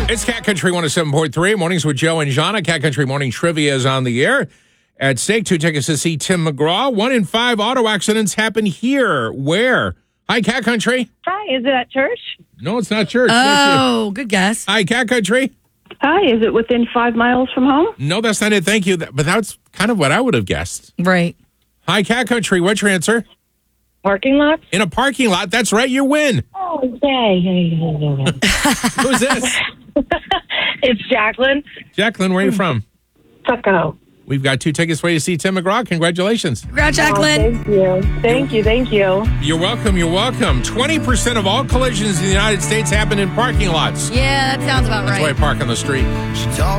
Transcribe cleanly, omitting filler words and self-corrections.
It's Cat Country 107.3. Mornings with Joe and Jana. Cat Country Morning Trivia is on the air. At stake, 2 tickets to see Tim McGraw. 1 in 5 auto accidents happen here. Where? Hi, Cat Country. Hi, is it at church? No, it's not church. Oh, good guess. Hi, Cat Country. Hi, is it within 5 miles from home? No, that's not it. Thank you. But that's kind of what I would have guessed. Right. Hi, Cat Country. What's your answer? Parking lot? In a parking lot. That's right. You win. Oh, yay. Who's this? It's Jacqueline. Jacqueline, where are you from? Tucko. We've got 2 tickets for you to see Tim McGraw. Congratulations. Congrats, Jacqueline. Thank you. You're welcome. 20% of all collisions in the United States happen in parking lots. Yeah, that sounds about That's right. why I park on the street.